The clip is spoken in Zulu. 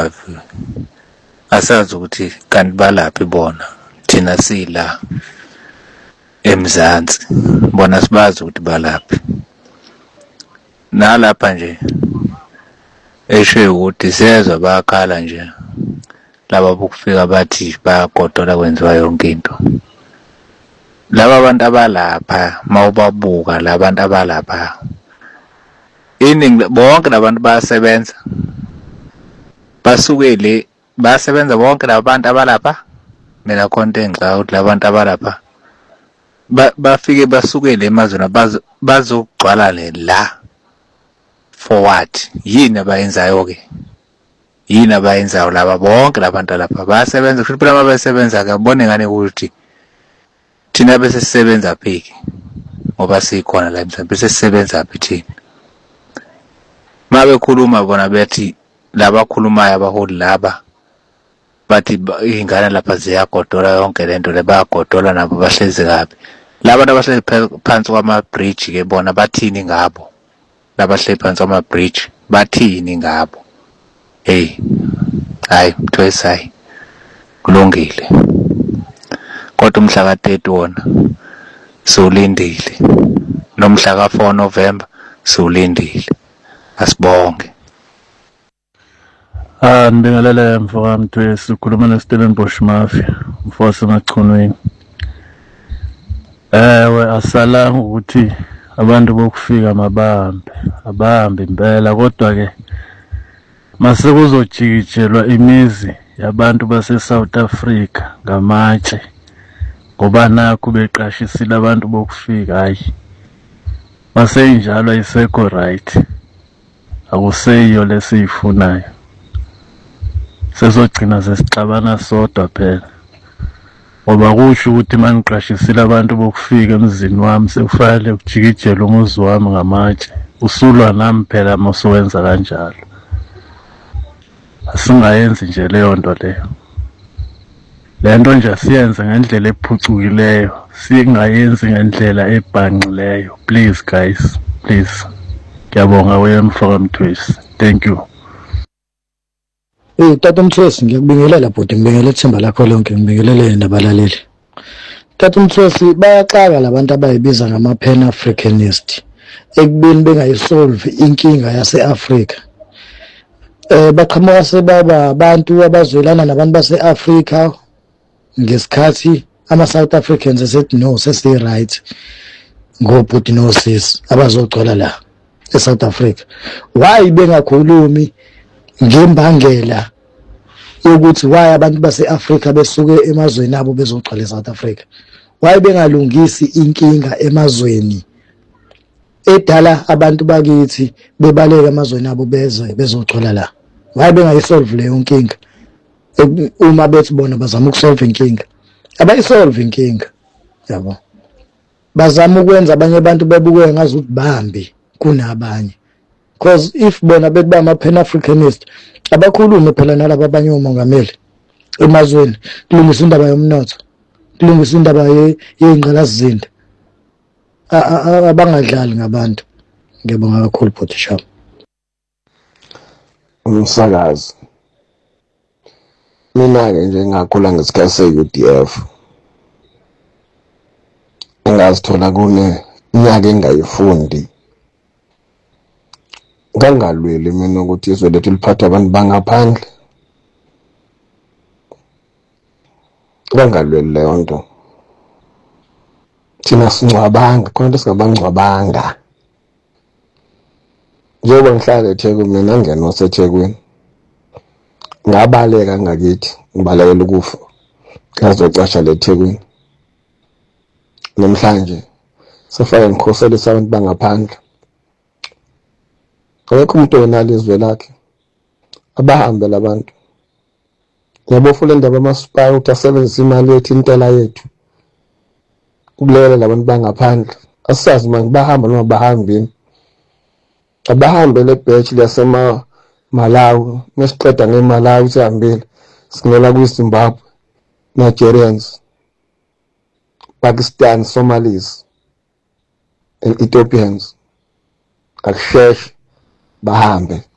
bafi asazi ukuthi kanti balaphi bona thina sila eMzansi bona sibazi ukuthi balaphi nalapha nje esho ukuthi siyezwa bayakhala nje laba bokufika bathi bayagodola kwenziwa yonke into. Laba bantu abalapha mawubabuka labantu abalapha iningi bonke labantu bayasebenza basukele basebenza bonke labantu abalapha mina khonto engicela ukuthi labantu abalapha bafike basukele emazweni bazogcwala la for what yini abayenzayo ke yini abayenzayo laba bonke labantu lapha bayasebenza futhi phela babesebenza ke bone ngane ukuthi thina bese sisebenza phiki ngoba sikhona la emhlabeni bese sisebenza phi thina mabe khuluma bona bethi labakhulumayo abaholi laba bathi ingane lapha ziyagodola yonke lento le bayagodola nabo bahlezi kabi labantu abahlezi phansi kwama-bridge ke bona bathini ngabo labahlezi phansi kwama-bridge bathini ngabo hey hayi mthwesayi kulungile kodwa umhla ka-30 wona siwulindile nomhla ka-4 November siwulindile asibonge. Ngibingelele mfowami Mthwesi ukhuluma noStellenbosch Mafia mfosi emachunweni. Asalanga ukuthi abantu bokufika mabahambe impela kodwa ke mase kuzojikijelwa imizi yabantu base South Africa ngamatshe ngoba nakho beqashisile abantu bokufika hayi mase injalo ayisekho right akuseyiyo lesiyifunayo sezogcina sesixabana sodwa phela ngoba kusho ukuthi mangiqashisile abantu bokufika emzini wami sekufanele kujikijele umuzi wami ngamatshe usulwa nami phela masuwenza kanjalo asingayenzi nje leyo nto leyo lento nje siyenze ngendlela ephucukileyo singayenzi ngendlela ebhanqileyo please guys please ngiyabonga wemfaka Mthwesi thank you. Tata Mthwesi ngiyakubingelela bhuti ngibingelela ithemba lakho lonke ngibingelele nabalaleli. Tata Mthwesi bayaxaka labantu abayibiza ngama-Pan Africanist ekubeni bengayisolve inkinga yase-Afrika. Baqhamuka sebaba abantu abazwelana nabantu base-Afrika ngesikhathi ama-South Africans esethi no sesi-right ngobhuti nosisi abazogcwala la e-South Africa. Why bengakhulumi ngembangela yokuthi why abantu base-Afrika besuke emazweni abo bezogcwala e-South Africa? Why bengalungisi inkinga emazweni edala abantu bakithi bebaleka emazweni abo bezogcwala la? Why bengayisolve leyo nkinga? Uma bethi bona bazama ukusolve inkinga abayisolve inkinga yabo, bazama ukwenza abanye abantu bebuke ngazi ukuthi bambi kunabanye. Because if bona bethi ba ama-Pan Africanist abakhulume phela nalabo abanye omongameli emazweni kulungisa indaba yomnotho, kulungisa indaba yey'ngqalasizinda, abangadlali ngabantu. Ngiyabonga kakhulu bhuti Sham. Umsakazi mina-ke nje ngakhula ngesikhathi se-UDF engazithola iminyaka engayifundi ngangalweli mina ukuthi izwe lethu liphathwa abantu bangaphandle, ngangalweli leyo nto. Thina singcwabanga khona into singabangcwabanga njengoba ngihlala eThekwini mina ngingena waseThekwini ngabaleka ngakithi ngibalekela ukufa ngazocasha leThekwini namhlanje sefake ngikhoselisa abantu bangaphandle. Akekho umuntu onalo izwe lakhe abahambe labantu. Ngiyabofula indaba amasipala ukuthi asebenzise imali yethu intela yethu ukulekelela labantu bangaphandle. Asazi manje bahamba noma bahambini abahambe le batch Malawi mesiqeda ngeMalawi sihambile singena kwiZimbabwe, Nigerians, Pakistan, Somalis and Ethiopians akusheshe bahambe